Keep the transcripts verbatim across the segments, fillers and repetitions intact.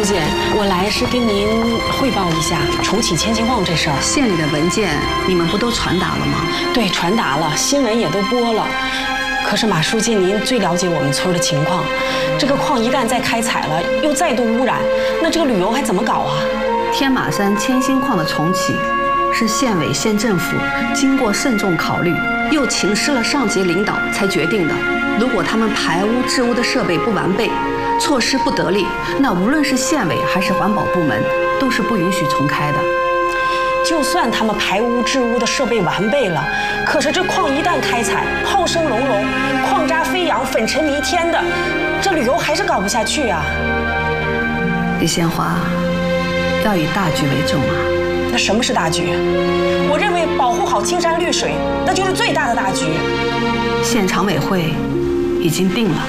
书记，我来是跟您汇报一下重启千金矿这事儿。 县里的文件你们不都传达了吗？ 对，传达了，新闻也都播了。可是马书记，您最了解我们村的情况，这个矿一旦再开采了，又再度污染，那这个旅游还怎么搞啊？ 天马山千星矿的重启，是县委县政府经过慎重考虑，又请示了上级领导才决定的。如果他们排污治污的设备不完备，措施不得力，那无论是县委还是环保部门，都是不允许重开的。 就算他们排污治污的设备完备了，可是这矿一旦开采，炮声隆隆，矿渣飞扬，粉尘弥天的，这旅游还是搞不下去啊。 李鲜花，要以大局为重啊。 那什么是大局？我认为保护好青山绿水，那就是最大的大局。 县常委会已经定了。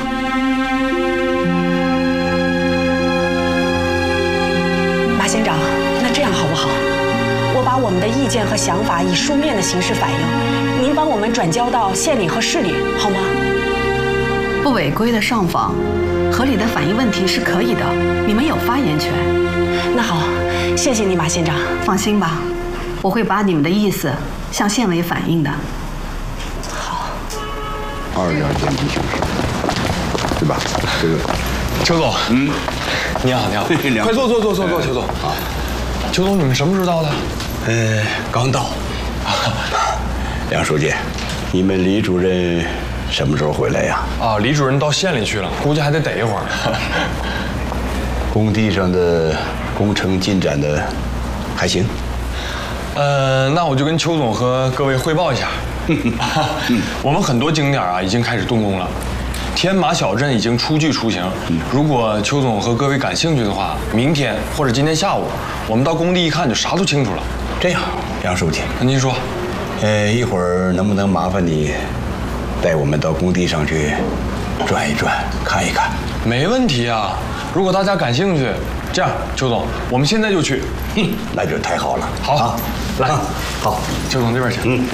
马县长，那这样好不好？我把我们的意见和想法以书面的形式反映，您帮我们转交到县里和市里，好吗？ 不违规的上访，合理的反映问题是可以的，你们有发言权。 那好，谢谢你，马县长。 放心吧，我会把你们的意思向县委反映的。 好。 二点紧急形势，对吧？这个， 邱总，嗯，你好，你好，快坐坐坐坐坐，邱总。啊，邱总，你们什么时候到的？ 呃，刚到。梁书记，你们李主任什么时候回来呀？ 啊，李主任到县里去了，估计还得等一会儿。 工地上的工程进展的还行。 呃，那我就跟邱总和各位汇报一下。我们很多景点啊已经开始动工了，天马小镇已经初具雏形。如果邱总和各位感兴趣的话，明天或者今天下午，我们到工地一看就啥都清楚了。 这样，梁书记， 那您说， 呃，一会儿能不能麻烦你带我们到工地上去转一转，看一看？ 没问题啊。如果大家感兴趣，这样，邱总，我们现在就去。 嗯，那就太好了。 好，啊、来、啊， 好， 邱总这边请。嗯。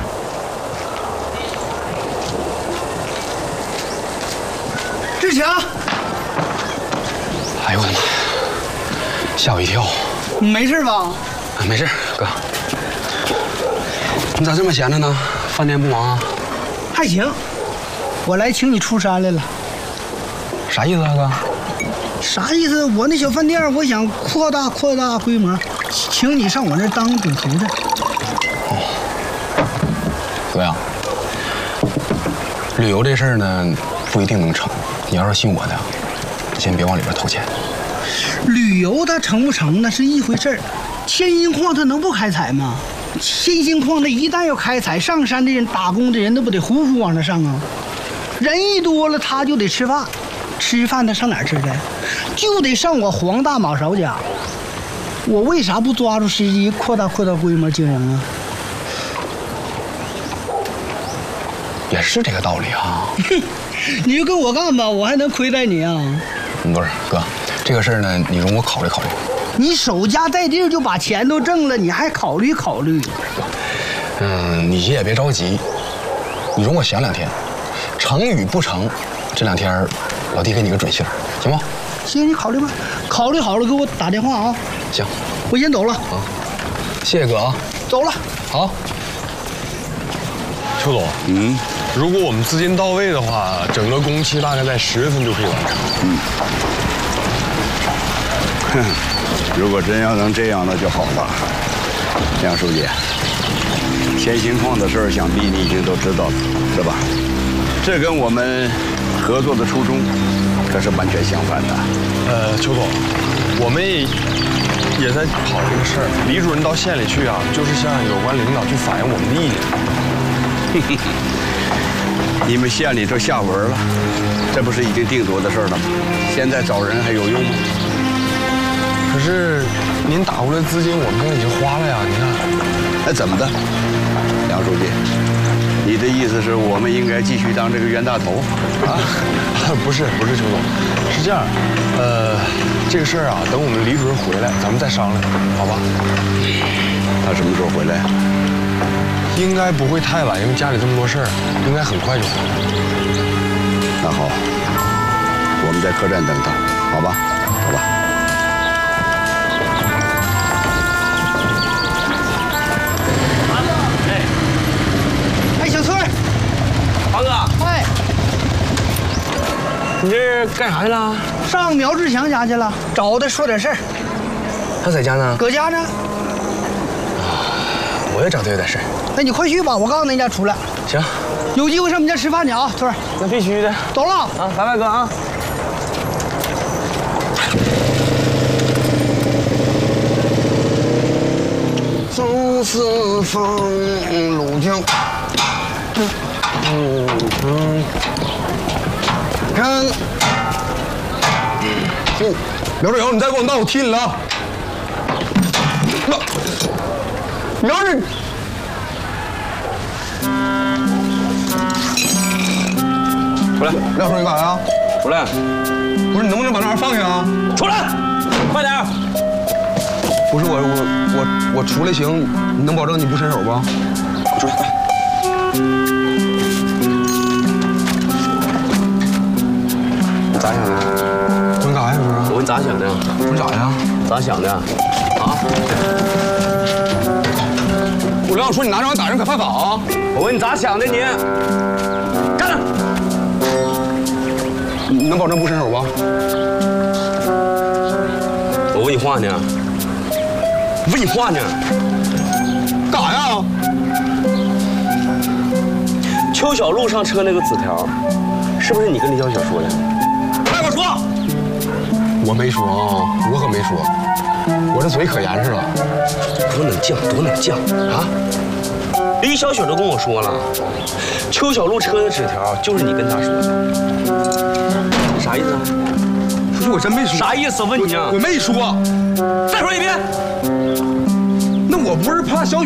志强， 哎呦我的妈！吓我一跳。 没事吧？ 啊，没事，哥。你咋这么闲着呢？饭店不忙啊？ 还行，我来请你出山来了。 啥意思啊，哥？ 啥意思？我那小饭店，我想扩大扩大规模，请你上我那当主厨去。 哦，哥呀，旅游这事儿呢，不一定能成。你要是信我的，先别往里边投钱。 旅游它成不成那是一回事儿，千星矿它能不开采吗？千星矿它一旦要开采，上山的人打工的人那不得呼呼往那上啊？人一多了，他就得吃饭，吃饭他上哪儿吃去？就得上我黄大马勺家。我为啥不抓住时机扩大扩大规模经营啊？ 也是这个道理啊。 你就跟我干吧，我还能亏待你啊？ 嗯，不是哥，这个事儿呢，你容我考虑考虑。 你守家在地就把钱都挣了，你还考虑考虑？ 嗯，你也别着急，你容我想两天，成与不成，这两天老弟给你个准信儿，行吗？ 行，你考虑吧，考虑好了给我打电话啊。 行， 我先走了。 啊，谢谢哥啊。 走了。 好。 邱总，嗯，如果我们资金到位的话，整个工期大概在十月份就可以完成。 嗯。哼，如果真要能这样，那就好了。梁书记，千星矿的事儿，想必你已经都知道了，是吧？这跟我们合作的初衷可是完全相反的。 呃，邱总，我们也也在跑这个事儿。李主任到县里去啊，就是向有关领导去反映我们的意见。 你们县里头下文了，这不是已经定夺的事了吗？现在找人还有用吗？ 可是您打过来资金，我们都已经花了呀。你看， 哎，怎么的，梁书记？你的意思是我们应该继续当这个冤大头啊？ 不是，不是，邱总，是这样，呃，这个事儿啊，等我们李主任回来，咱们再商量，好吧？ 他什么时候回来？ 应该不会太晚，因为家里这么多事儿，应该很快就回来。 那好，我们在客栈等他，好吧？走吧。 你这干啥去了？ 上苗志强家去了，找他说点事儿。 他在家呢？ 搁家呢。 我也找他有点事儿。 那你快去吧，我刚刚那家出来。 行， 有机会上我们家吃饭去啊，春儿。 那必须的。 走了啊，拜拜哥啊。走四方路径，嗯嗯，看，嗯，苗志尧，你再给我闹，我踢你了啊！苗苗志。出来，廖叔，你干啥呀？出来！不是你能不能把那玩意放下啊？出来！快点！不是我我我我出来行，你能保证你不伸手不？出来！你咋想的？我问干啥呀？不是？我问咋想的？我问咋呀？咋想的？啊？我廖说你拿这玩意打人可犯法啊！我问你咋想的你？干了！你能保证不伸手吧？我问你话呢，问你话呢，干啥呀？邱小璐上车那个纸条，是不是你跟李小雪说的？快给我说！我没说啊，我可没说，我这嘴可严实了。多能犟，多能犟啊！李小雪都跟我说了，邱小璐车的纸条就是你跟她说的。啥意思啊？不是我真没说。啥意思？问你啊！我没说。再说一遍。那我不是怕小雪